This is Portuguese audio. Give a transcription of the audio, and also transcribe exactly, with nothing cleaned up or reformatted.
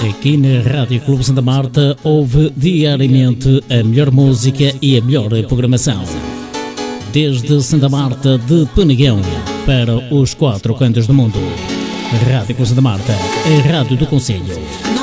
Aqui na Rádio Clube Santa Marta ouve diariamente a melhor música e a melhor programação. Desde Santa Marta de Penegão para os quatro cantos do mundo. Rádio Clube Santa Marta, a rádio do concelho.